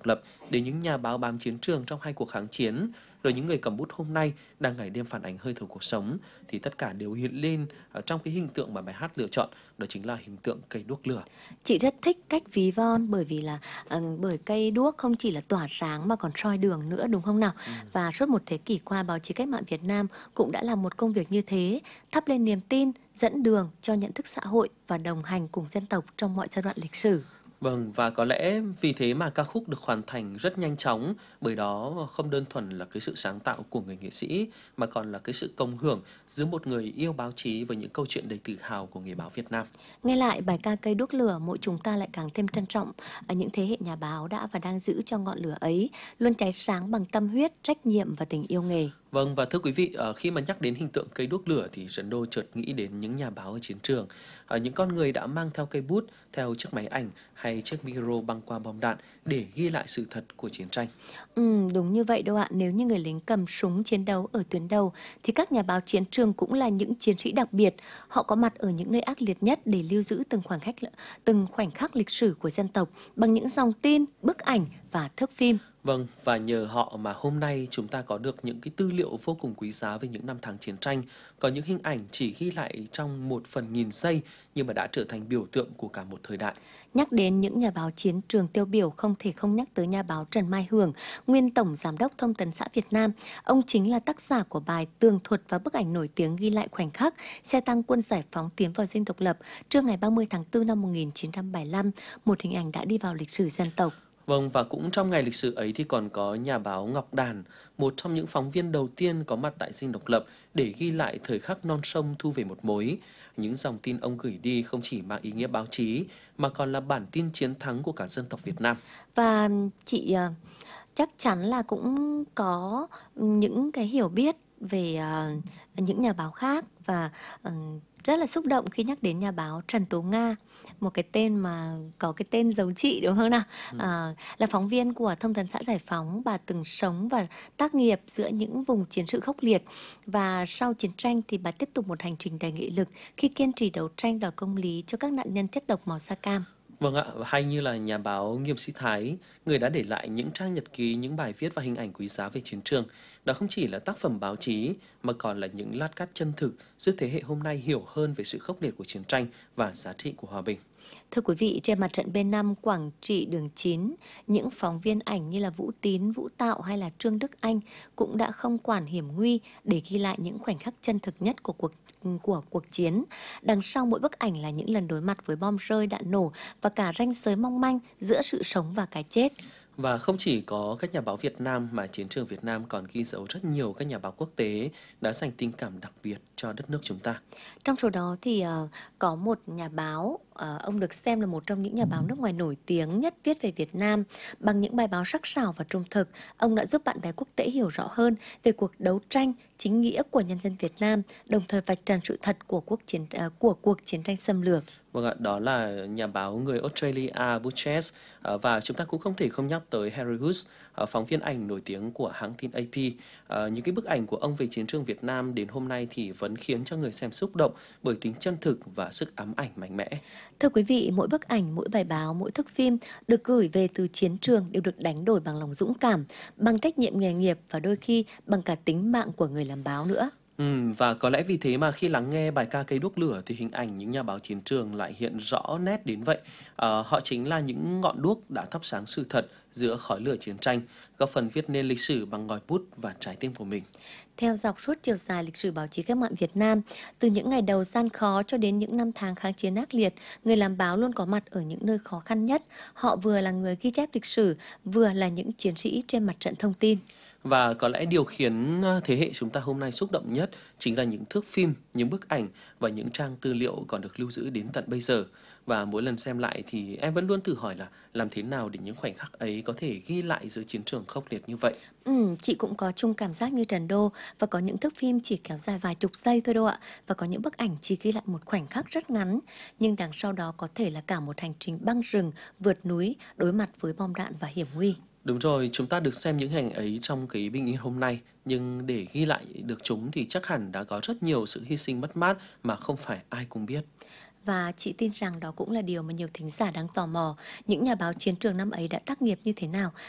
độc lập, đến những nhà báo bám chiến trường trong hai cuộc kháng chiến, rồi những người cầm bút hôm nay đang ngày đêm phản ánh hơi thở cuộc sống, thì tất cả đều hiện lên trong cái hình tượng mà bài hát lựa chọn, đó chính là hình tượng cây đuốc lửa. Chị rất thích cách ví von bởi vì là bởi cây đuốc không chỉ là tỏa sáng mà còn soi đường nữa, đúng không nào? Và suốt một thế kỷ qua, báo chí cách mạng Việt Nam cũng đã làm một công việc như thế, thắp lên niềm tin, dẫn đường cho nhận thức xã hội và đồng hành cùng dân tộc trong mọi giai đoạn lịch sử. Vâng, và có lẽ vì thế mà ca khúc được hoàn thành rất nhanh chóng, bởi đó không đơn thuần là cái sự sáng tạo của người nghệ sĩ, mà còn là cái sự cộng hưởng giữa một người yêu báo chí với những câu chuyện đầy tự hào của nghề báo Việt Nam. Nghe lại bài ca cây đuốc lửa, mỗi chúng ta lại càng thêm trân trọng những thế hệ nhà báo đã và đang giữ cho ngọn lửa ấy luôn cháy sáng bằng tâm huyết, trách nhiệm và tình yêu nghề. Vâng, và thưa quý vị, khi mà nhắc đến hình tượng cây đuốc lửa thì Trấn Đô chợt nghĩ đến những nhà báo ở chiến trường, những con người đã mang theo cây bút, theo chiếc máy ảnh hay chiếc micro băng qua bom đạn để ghi lại sự thật của chiến tranh. Đúng như vậy đâu ạ. Nếu như người lính cầm súng chiến đấu ở tuyến đầu thì các nhà báo chiến trường cũng là những chiến sĩ đặc biệt. Họ có mặt ở những nơi ác liệt nhất để lưu giữ từng khoảnh khắc lịch sử của dân tộc bằng những dòng tin, bức ảnh và thước phim. Vâng, và nhờ họ mà hôm nay chúng ta có được những cái tư liệu vô cùng quý giá về những năm tháng chiến tranh, có những hình ảnh chỉ ghi lại trong một phần nghìn giây nhưng mà đã trở thành biểu tượng của cả một thời đại. Nhắc đến những nhà báo chiến trường tiêu biểu, không thể không nhắc tới nhà báo Trần Mai Hưởng, nguyên Tổng Giám đốc Thông tấn xã Việt Nam. Ông chính là tác giả của bài tường thuật và bức ảnh nổi tiếng ghi lại khoảnh khắc xe tăng quân giải phóng tiến vào dinh độc lập trưa ngày 30 tháng 4 năm 1975, một hình ảnh đã đi vào lịch sử dân tộc. Vâng, và cũng trong ngày lịch sử ấy thì còn có nhà báo Ngọc Đàn, một trong những phóng viên đầu tiên có mặt tại Dinh Độc Lập để ghi lại thời khắc non sông thu về một mối. Những dòng tin ông gửi đi không chỉ mang ý nghĩa báo chí mà còn là bản tin chiến thắng của cả dân tộc Việt Nam. Và chị chắc chắn là cũng có những cái hiểu biết về những nhà báo khác và rất là xúc động khi nhắc đến nhà báo Trần Tố Nga, một cái tên mà có cái tên giấu chị, đúng không nào? Là phóng viên của Thông tấn xã Giải phóng, bà từng sống và tác nghiệp giữa những vùng chiến sự khốc liệt, và sau chiến tranh thì bà tiếp tục một hành trình đầy nghị lực khi kiên trì đấu tranh đòi công lý cho các nạn nhân chất độc màu da cam. Vâng ạ, hay như là nhà báo Nghiêm Sĩ Thái, người đã để lại những trang nhật ký, những bài viết và hình ảnh quý giá về chiến trường. Đó không chỉ là tác phẩm báo chí mà còn là những lát cắt chân thực giúp thế hệ hôm nay hiểu hơn về sự khốc liệt của chiến tranh và giá trị của hòa bình. Thưa quý vị, trên mặt trận B5 Quảng Trị đường 9, những phóng viên ảnh như là Vũ Tín, Vũ Tạo hay là Trương Đức Anh cũng đã không quản hiểm nguy để ghi lại những khoảnh khắc chân thực nhất của cuộc chiến. Đằng sau mỗi bức ảnh là những lần đối mặt với bom rơi, đạn nổ và cả ranh giới mong manh giữa sự sống và cái chết. Và không chỉ có các nhà báo Việt Nam mà chiến trường Việt Nam còn ghi dấu rất nhiều các nhà báo quốc tế đã dành tình cảm đặc biệt cho đất nước chúng ta. Trong số đó thì có một nhà báo, ông được xem là một trong những nhà báo nước ngoài nổi tiếng nhất viết về Việt Nam. Bằng những bài báo sắc sảo và trung thực, ông đã giúp bạn bè quốc tế hiểu rõ hơn về cuộc đấu tranh chính nghĩa của nhân dân Việt Nam, đồng thời vạch trần sự thật của cuộc chiến tranh xâm lược. Vâng ạ, đó là nhà báo người Australia Butchers, và chúng ta cũng không thể không nhắc tới Harry Hughes, phóng viên ảnh nổi tiếng của hãng tin AP. Những cái bức ảnh của ông về chiến trường Việt Nam đến hôm nay thì vẫn khiến cho người xem xúc động bởi tính chân thực và sức ám ảnh mạnh mẽ. Thưa quý vị, mỗi bức ảnh, mỗi bài báo, mỗi thước phim được gửi về từ chiến trường đều được đánh đổi bằng lòng dũng cảm, bằng trách nhiệm nghề nghiệp và đôi khi bằng cả tính mạng của người làm báo nữa. Và có lẽ vì thế mà khi lắng nghe bài ca cây đuốc lửa thì hình ảnh những nhà báo chiến trường lại hiện rõ nét đến vậy. Họ chính là những ngọn đuốc đã thắp sáng sự thật giữa khói lửa chiến tranh, góp phần viết nên lịch sử bằng ngòi bút và trái tim của mình. Theo dọc suốt chiều dài lịch sử báo chí cách mạng Việt Nam, từ những ngày đầu gian khó cho đến những năm tháng kháng chiến ác liệt, người làm báo luôn có mặt ở những nơi khó khăn nhất. Họ vừa là người ghi chép lịch sử, vừa là những chiến sĩ trên mặt trận thông tin. Và có lẽ điều khiến thế hệ chúng ta hôm nay xúc động nhất chính là những thước phim, những bức ảnh và những trang tư liệu còn được lưu giữ đến tận bây giờ. Và mỗi lần xem lại thì em vẫn luôn tự hỏi là làm thế nào để những khoảnh khắc ấy có thể ghi lại giữa chiến trường khốc liệt như vậy. Chị cũng có chung cảm giác như Trần Đô, và có những thước phim chỉ kéo dài vài chục giây thôi đâu ạ, và có những bức ảnh chỉ ghi lại một khoảnh khắc rất ngắn, nhưng đằng sau đó có thể là cả một hành trình băng rừng, vượt núi, đối mặt với bom đạn và hiểm nguy. Đúng rồi, chúng ta được xem những hình ấy trong cái bình yên hôm nay, nhưng để ghi lại được chúng thì chắc hẳn đã có rất nhiều sự hy sinh mất mát mà không phải ai cũng biết. Và chị tin rằng đó cũng là điều mà nhiều thính giả đang tò mò. Những nhà báo chiến trường năm ấy đã tác nghiệp như thế nào